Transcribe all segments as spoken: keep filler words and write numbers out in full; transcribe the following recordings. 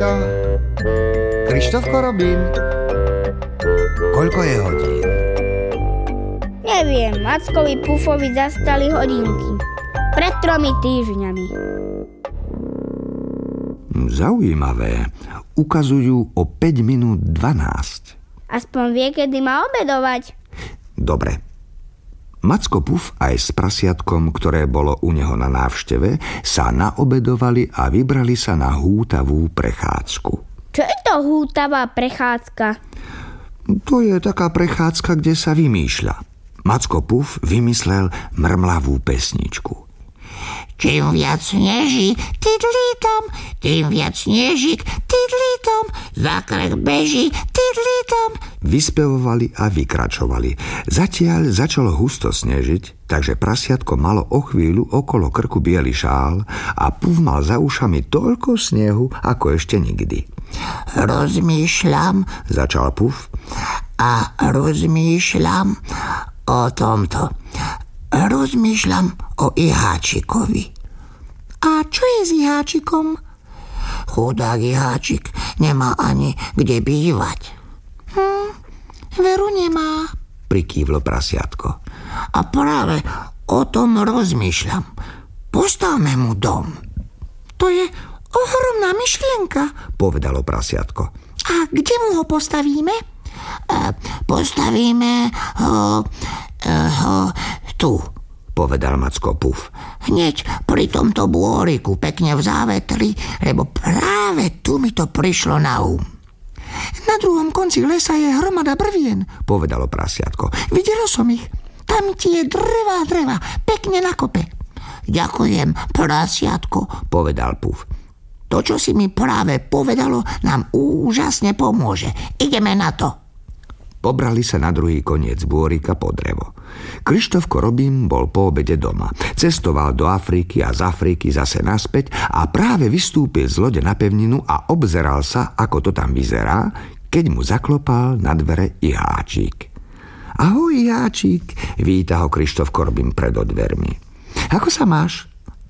Macko? Krištofko Robin? Koľko je hodín? Neviem, Mackovi Pufovi zastali hodinky. Pred tromi týždňami. Zaujímavé. Ukazujú o päť minút dvanásť. Aspoň vie, kedy má obedovať. Dobre. Macko Puf aj s prasiatkom, ktoré bolo u neho na návšteve, sa naobedovali a vybrali sa na hútavú prechádzku. Čo je to hútavá prechádzka? To je taká prechádzka, kde sa vymýšľa. Macko Puf vymyslel mrmlavú pesničku. Čím viac sneží, tidlítom, tým viac snežík, tidlítom, zákrek beží, tidlítom. Vyspevovali a vykračovali. Zatiaľ začalo husto snežiť, takže prasiatko malo o chvíľu okolo krku biely šál a Puf mal za ušami toľko snehu, ako ešte nikdy. Rozmýšľam, začal Puf, a rozmýšľam o tomto. Rozmýšľam o Iháčikovi. A čo je s Iháčikom? Chudák Iháčik nemá ani kde bývať. Hm, veru nemá, prikývlo prasiatko. A práve o tom rozmýšľam. Postavme mu dom. To je ohromná myšlienka, povedalo prasiatko. A kde mu ho postavíme? E, postavíme ho... ho tu, povedal Macko Puf. Hneď pri tomto bôriku, pekne v závetri, lebo práve tu mi to prišlo na um. Na druhom konci lesa je hromada brvien, povedalo prasiatko. Videlo som ich. Tam tie drevá dreva, pekne na kope. Ďakujem, prasiatko, povedal Puf. To, čo si mi práve povedalo, nám úžasne pomôže. Ideme na to. Pobrali sa na druhý koniec bôrika po drevo. Krištofko Robin bol po obede doma. Cestoval do Afriky a z Afriky zase naspäť a práve vystúpil z lode na pevninu a obzeral sa, ako to tam vyzerá, keď mu zaklopal na dvere Iháčik. Ahoj, Iháčik, víta ho Krištofko Robin pred dvermi. Ako sa máš?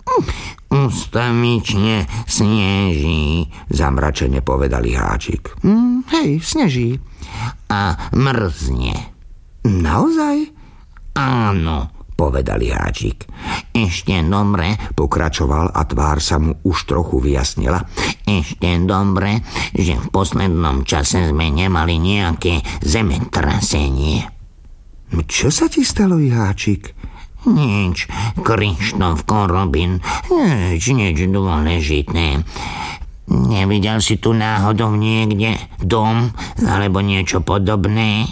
Ustavične sneží, zamračene povedal Iháčik. Hm, hej, sneží. A mrzne. Naozaj? Áno, povedal Iháčik. Ešte dobre, pokračoval a tvár sa mu už trochu vyjasnila. Ešte dobre, že v poslednom čase sme nemali nejaké zemetrasenie. Čo sa ti stalo, Iháčik? Nič, Krištofko Robin, nič, nič dôležité. Nevidel si tu náhodou niekde dom alebo niečo podobné?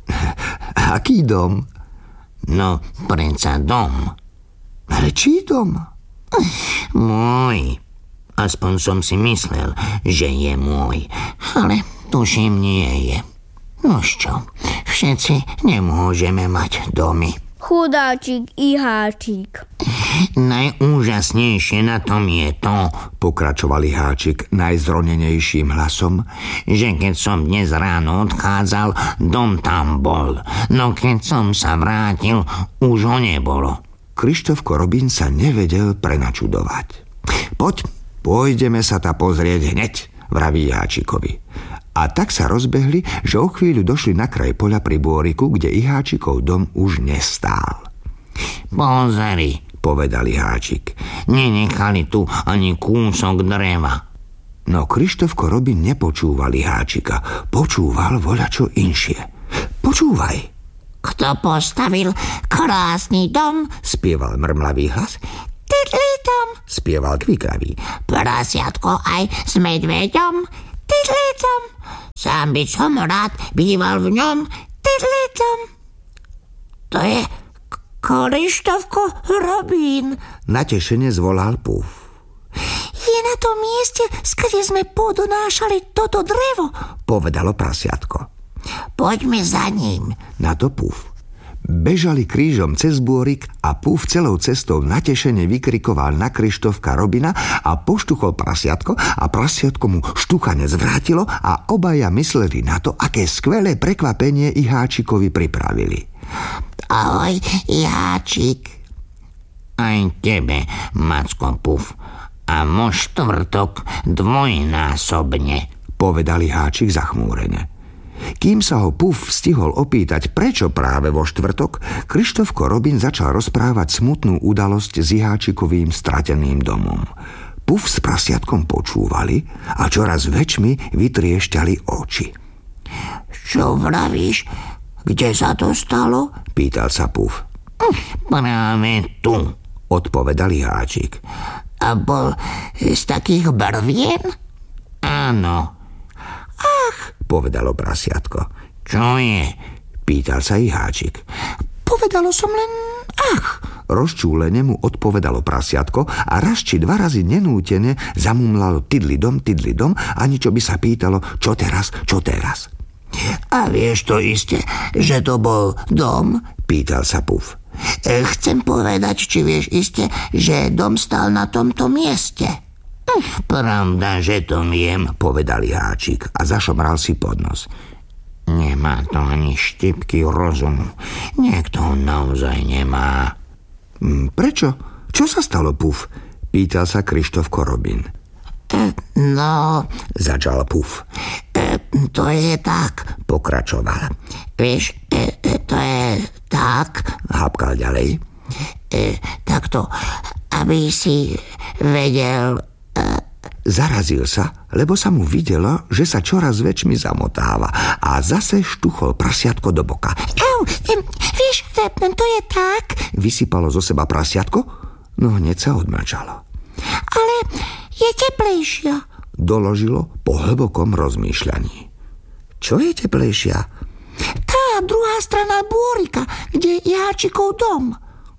Aký dom? No, predsa dom. Ale čí dom? Môj. Aspoň som si myslel, že je môj. Ale tuším, nie je. Nož čo, všetci nemôžeme mať domy. Chudáčik Iháčik. Najúžasnejšie na tom je to, pokračoval Iháčik najzronenejším hlasom, že keď som dnes ráno odchádzal, dom tam bol. No keď som sa vrátil, už ho nebolo. Krištofko Robin sa nevedel prenačudovať. Poď, pôjdeme sa ta pozrieť hneď, vraví Iháčikovi. A tak sa rozbehli, že o chvíľu došli na kraj poľa pri bôriku, kde Iháčikov dom už nestál. Pozri, povedal Iháčik. Nenechali tu ani kúsok dreva. No Krištofko Robin nepočúval Iháčika. Počúval voľačo inšie. Počúvaj. Kto postavil krásny dom? Spieval mrmlavý hlas. Tidlítom, spieval kvikravý. Prasiatko aj s medveďom. Tidlítom, sám by som rád býval v ňom. Tidlítom. To je Krištofko Robin, natešene zvolal Puf. Je na tom mieste, skade sme podonášali toto drevo, povedalo prasiatko. Poďme za ním, na to Puf. Bežali krížom cez bôrik a Puf celou cestou natešene vykrikoval na Krištofka Robina a poštuchol prasiatko a prasiatko mu štuchanec vrátilo a obaja mysleli na to, aké skvelé prekvapenie Iháčikovi pripravili. Ahoj, Iháčik. Aj tebe, Macko Puf. A vo štvrtok dvojnásobne, povedali Háčik zachmúrene. Kým sa ho Puf stihol opýtať, prečo práve vo štvrtok, Krištofko Robin začal rozprávať smutnú udalosť s Háčikovým strateným domom. Puf s prasiatkom počúvali a čoraz väčšmi vytriešťali oči. Čo vravíš? Kde sa to stalo? Pýtal sa Puf. Práve tu, odpovedal Háčik. A bol z takých barvien? Áno. Ach, povedalo prasiatko. Čo je? Pýtal sa i Háčik. Povedalo som len ach. Rozčúlene mu odpovedalo prasiatko a raz či dva razy nenútene zamumlalo tydlidom, tydlidom, ani čo by sa pýtalo, čo teraz, čo teraz. A vieš to iste, že to bol dom? Pýtal sa Puf. Chcem povedať, či vieš iste, že dom stal na tomto mieste. Pravda, že to viem, povedal Háčik a zašomral si pod nos. Nemá to ani štipky rozumu. Niekto ho naozaj nemá. Prečo? Čo sa stalo, Puf? Pýtal sa Krištofko Robin. No, začal Puf. To je tak, pokračoval. Vieš, to je tak, hapkal ďalej. Takto, aby si vedel... Zarazil sa, lebo sa mu videlo, že sa čoraz väčšmi zamotáva a zase štuchol prasiatko do boka. Au, vieš, to je tak, vysypalo zo seba prasiatko, no hneď sa odmlčalo. Ale je teplejšia, doložilo po hlbokom rozmýšľaní. Čo je teplejšia? Tá druhá strana bôrika, kde je Háčikov dom.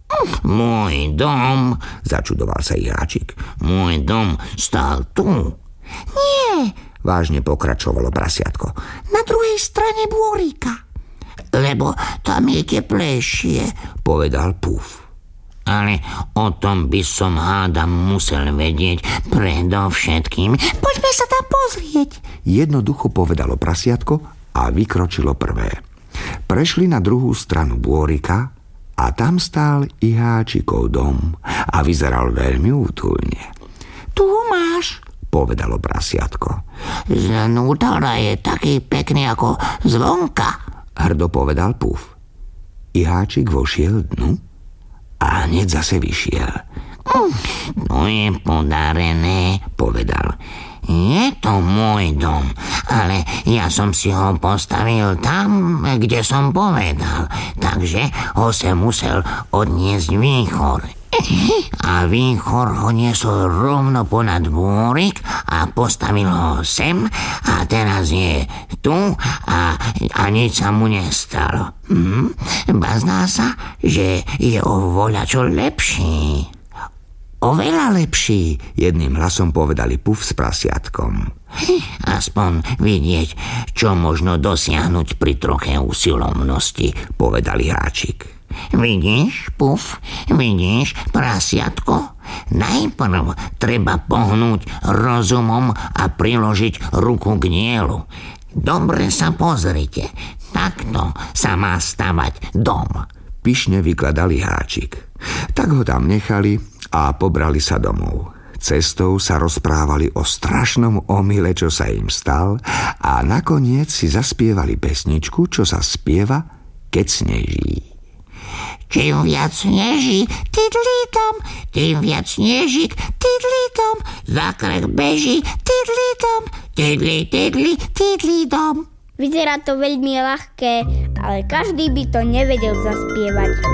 Môj dom, začudoval sa Háčik. Môj dom stál tu. Nie, vážne pokračovalo prasiatko. Na druhej strane bôrika. Lebo tam je teplejšie, povedal Puf. Ale o tom by som hádam musel vedieť predovšetkým. Poďme sa tam pozrieť, jednoducho povedalo prasiatko a vykročilo prvé. Prešli na druhú stranu bôrika a tam stál i Háčikov dom a vyzeral veľmi útulne. Tu máš, povedalo prasiatko. Znútra je taký pekný ako zvonka, hrdo povedal Puf. I Háčik vošiel dnu a hneď zase vyšiel. To je podarené, povedal. Je to môj dom, ale ja som si ho postavil tam, kde som povedal, takže ho sa musel odniesť výchor. A výchor ho niesol rovno ponad bôrik a postavil ho sem a teraz je tu a, a nič sa mu nestalo. Hm? Bazná sa, že je o voľačo lepší. Oveľa lepší, jedným hlasom povedali Puf s prasiatkom. Aspoň vidieť, čo možno dosiahnuť pri troche usilovnosti, povedali Háčik. Vidíš, Puf, vidíš, prasiatko? Najprv treba pohnúť rozumom a priložiť ruku k dielu. Dobre sa pozrite, takto sa má stavať dom. Pyšne vykladali Háčik. Tak ho tam nechali a pobrali sa domov. Cestou sa rozprávali o strašnom omyle, čo sa im stal, a nakoniec si zaspievali pesničku, čo sa spieva, keď sneží. Čím viac sneží, tydlítom, tým viac snežík, tydlítom, za krk beží, tydlítom, tydlí, tydlí, tydlítom. Vyzerá to veľmi ľahké, ale každý by to nevedel zaspievať.